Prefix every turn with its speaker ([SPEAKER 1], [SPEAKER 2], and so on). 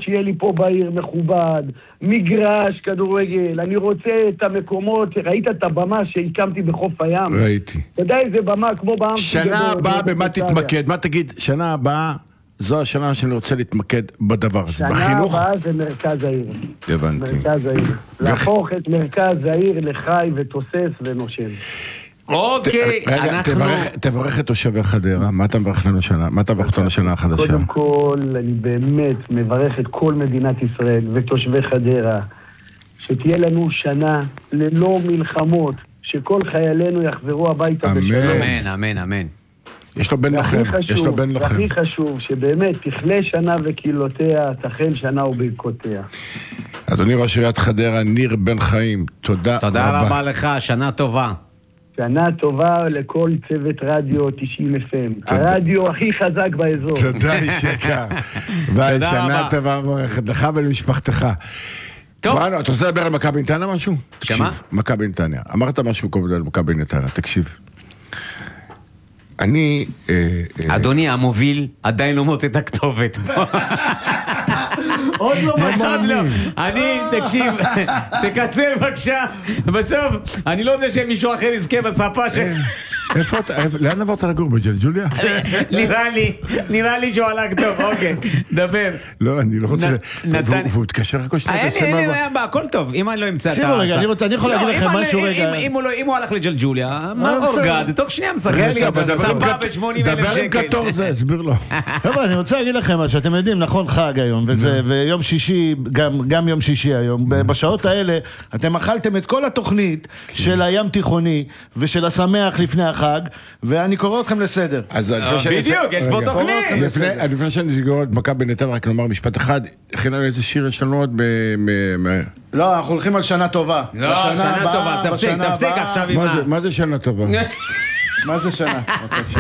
[SPEAKER 1] מקומות שיהיה לי פה בעיר מכובד, מגרש, כדורגל, אני רוצה את המקומות, ראית את הבמה שהקמתי בחוף הים?
[SPEAKER 2] ראיתי.
[SPEAKER 1] אתה יודע איזה במה כמו באמפי גדול.
[SPEAKER 2] שנה הבאה במה תתמקד? מה תגיד? שנה הבאה, זו השנה שאני רוצה להתמקד בדבר הזה. בחינוך?
[SPEAKER 1] שנה הבאה זה מרכז העיר.
[SPEAKER 2] הבנתי.
[SPEAKER 1] מרכז העיר. להפוך את מרכז העיר לחי ותוסס ונושם.
[SPEAKER 3] אוקיי, אנחנו...
[SPEAKER 2] תברך את תושבי חדרה, מה אתה מברך לנו שנה? מה אתה מברך אותנו לשנה החדשה?
[SPEAKER 1] קודם כל, אני באמת מברך את כל מדינת ישראל ותושבי חדרה, שתהיה לנו שנה ללא מלחמות, שכל חיילינו יחזרו הביתה בשלום.
[SPEAKER 3] אמן, אמן, אמן.
[SPEAKER 2] יש לו בן לכם, יש לו בן לכם.
[SPEAKER 1] והכי חשוב, שבאמת תכלה שנה וקהילותיה, תחל שנה וברכותיה.
[SPEAKER 2] אדוני ראש עיריית חדרה, ניר בן חיים, תודה רבה.
[SPEAKER 3] תודה רבה לך, שנה טובה.
[SPEAKER 1] שנה טובה לכל צוות רדיו 90 FM. הרדיו הכי חזק באזור.
[SPEAKER 2] תודה איש יקר. ביי, שנה טובה מברכת לך ולמשפחתך.
[SPEAKER 3] טוב.
[SPEAKER 2] אתה רוצה לדבר על מכבי נתניה משהו?
[SPEAKER 3] שמה?
[SPEAKER 2] מכבי נתניה. אמרת משהו קודם על מכבי נתניה, תקשיב. אני...
[SPEAKER 3] אדוני המוביל עדיין לא מוצא את הכתובת.
[SPEAKER 4] עוד לא מצאנו.
[SPEAKER 3] אני, תקשיב, תקצר בבקשה. בסוף, אני לא יודע שמישהו אחר יזכה בספה של...
[SPEAKER 2] איפה אתה? לאן עברת לגור? בג'לג'וליה?
[SPEAKER 3] נראה לי שהוא הלך טוב, אוקיי, דבר.
[SPEAKER 2] לא, אני לא רוצה... והוא התקשר רק שאתה יוצא מהבא.
[SPEAKER 3] הכל טוב, אם אני לא אמצא את
[SPEAKER 4] תקשיבו רגע, אני יכול להגיד לכם משהו רגע.
[SPEAKER 3] אם הוא הלך לג'לג'וליה, מה אורגד? תוך שנייה משחק לי ספה ב-80,000
[SPEAKER 2] דבר עם
[SPEAKER 3] שקל.
[SPEAKER 2] כתור זה, הסביר לו.
[SPEAKER 4] חבר'ה, אני רוצה להגיד לכם משהו, אתם יודעים, נכון חג היום, ויום שישי, גם יום שישי היום, בשעות האלה, אתם אכלתם את כל התוכנית של הים תיכוני, ושל השמח לפני החג, ואני קורא אתכם לסדר.
[SPEAKER 3] בדיוק, יש פה תוכנית.
[SPEAKER 2] לפני שאני אגור את מכבי נתניה, רק נאמר משפט אחד, הכינו איזה שיר יש לנו עוד
[SPEAKER 4] לא, אנחנו הולכים על שנה טובה.
[SPEAKER 3] לא, שנה טובה, תפסיק עכשיו עם
[SPEAKER 2] מה זה שנה טובה?
[SPEAKER 4] מה זה שנה?